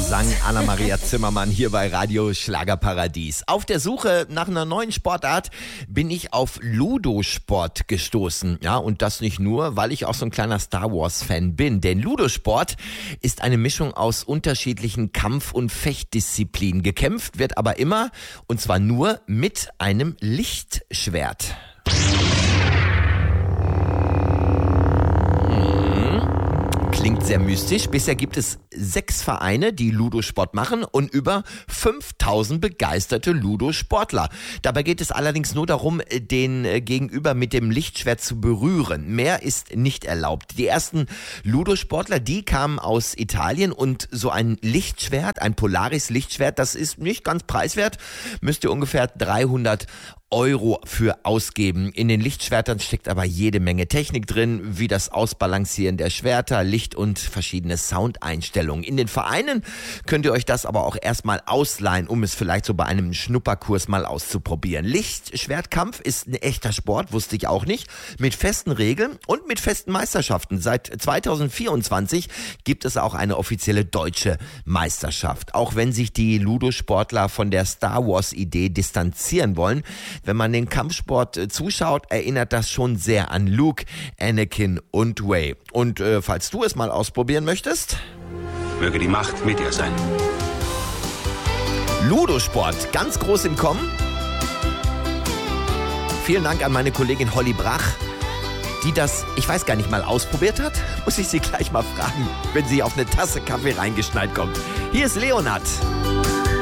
sang Anna-Maria Zimmermann hier bei Radio Schlagerparadies. Auf der Suche nach einer neuen Sportart bin ich auf Ludosport gestoßen. Ja, und das nicht nur, weil ich auch so ein kleiner Star Wars-Fan bin. Denn Ludosport ist eine Mischung aus unterschiedlichen Kampf- und Fechtdisziplinen. Gekämpft wird aber immer, und zwar nur mit einem Lichtschwert. Klingt sehr mystisch. Bisher gibt es 6 Vereine, die Ludosport machen und über 5000 begeisterte Ludosportler. Dabei geht es allerdings nur darum, den Gegenüber mit dem Lichtschwert zu berühren. Mehr ist nicht erlaubt. Die ersten Ludosportler, die kamen aus Italien und so ein Lichtschwert, ein Polaris-Lichtschwert, das ist nicht ganz preiswert, müsst ihr ungefähr 300 Euro für ausgeben. In den Lichtschwertern steckt aber jede Menge Technik drin, wie das Ausbalancieren der Schwerter, Licht und verschiedene Soundeinstellungen. In den Vereinen könnt ihr euch das aber auch erstmal ausleihen, um es vielleicht so bei einem Schnupperkurs mal auszuprobieren. Lichtschwertkampf ist ein echter Sport, wusste ich auch nicht, mit festen Regeln und mit festen Meisterschaften. Seit 2024 gibt es auch eine offizielle deutsche Meisterschaft. Auch wenn sich die Ludosportler von der Star Wars Idee distanzieren wollen, wenn man den Kampfsport zuschaut, erinnert das schon sehr an Luke, Anakin und Rey. Und falls du es mal ausprobieren möchtest, möge die Macht mit dir sein. Ludosport, ganz groß im Kommen. Vielen Dank an meine Kollegin Holly Brach, die das, ich weiß gar nicht mal, ausprobiert hat. Muss ich sie gleich mal fragen, wenn sie auf eine Tasse Kaffee reingeschneit kommt. Hier ist Leonard.